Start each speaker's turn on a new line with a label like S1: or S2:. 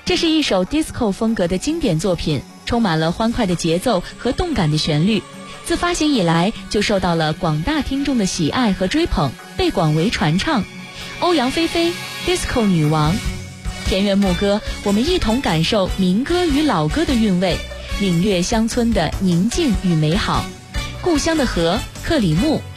S1: 这是一首 disco 风格的经典作品，充满了欢快的节奏和动感的旋律。自发行以来就受到了广大听众的喜爱和追捧，被广为传唱。欧阳菲菲 disco 女王，田园牧歌，我们一同感受民歌与老歌的韵味，领略乡村的宁静与美好。故乡的河，克里木，